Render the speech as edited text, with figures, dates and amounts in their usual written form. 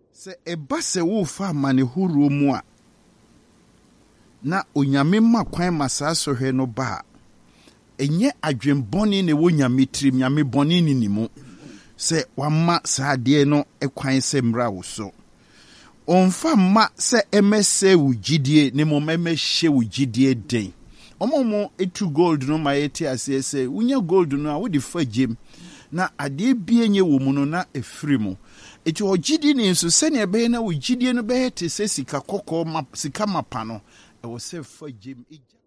Se eba se wo fa mane huru mu a na onyame ma kwan masa sohwe no ba enye adwenboni ne wo nyame trim nyame boni ni nimu se wama saade no ekwan se mra wo so onfa ma se emese wo gidie ne mo memehye wo gidie den omomo etu gold no ma yeti ase se unya gold no a wo di fagem na ade bie nye wo mu no na efiri mu eti ogidi ni nso se ne be na wo gidie no be te se sika kokko ma sika mapa no e wo se fagem